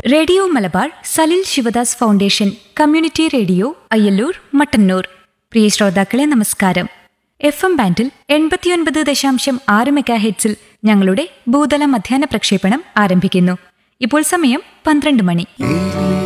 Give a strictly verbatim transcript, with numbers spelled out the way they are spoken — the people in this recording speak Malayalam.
Radio Malabar Salil Sivadas foundation community radio Ayyallur Mattannur. പ്രിയ ശ്രോതാക്കളെ നമസ്കാരം. എഫ് എം ബാൻഡിൽ എൺപത്തിയൊൻപത് ദശാംശം ആറ് മെഗാ ഹെഡ്സിൽ ഞങ്ങളുടെ ഭൂതല മധ്യാഹ്ന പ്രക്ഷേപണം ആരംഭിക്കുന്നു. ഇപ്പോൾ സമയം പന്ത്രണ്ട് മണി.